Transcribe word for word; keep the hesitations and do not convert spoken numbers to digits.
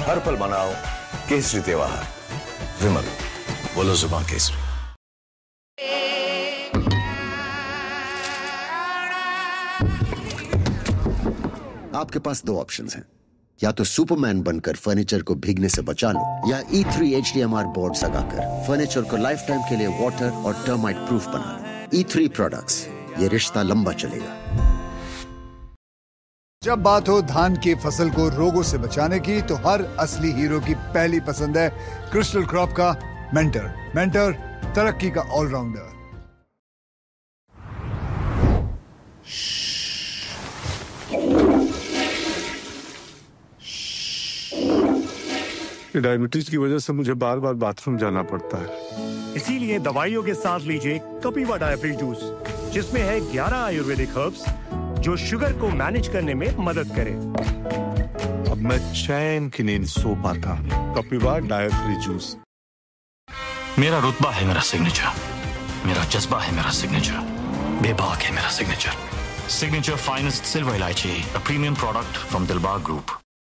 हर पल मनाओ केसरी त्योहार। विमल, बोलो जुबान केसरी। आपके पास दो ऑप्शंस हैं, या तो सुपरमैन बनकर फर्नीचर को भीगने से बचा लो, या ई three H D M R board लगाकर फर्नीचर को लाइफ टाइम के लिए वाटर और टर्माइट प्रूफ बना लो। ई थ्री प्रोडक्ट्स, ये रिश्ता लंबा चलेगा। जब बात हो धान की फसल को रोगों से बचाने की, तो हर असली हीरो की पहली पसंद है क्रिस्टल क्रॉप का मेंटर। मेंटर, तरक्की का ऑलराउंडर। डायबिटीज की वजह से मुझे बार बार बाथरूम जाना पड़ता है। इसीलिए दवाइयों के साथ लीजिए कपिवा डायबिटीज जूस, जिसमें है ग्यारह आयुर्वेदिक हर्ब्स जो शुगर को मैनेज करने में मदद करे। अब मैं चैन की नींद सो पाता। Kapiva diabetes juice. मेरा रुतबा है मेरा सिग्नेचर, मेरा जज्बा है मेरा सिग्नेचर, बेबाक है मेरा सिग्नेचर। सिग्नेचर फाइनेस्ट सिल्वर इलायची, a premium product from Dilbag group.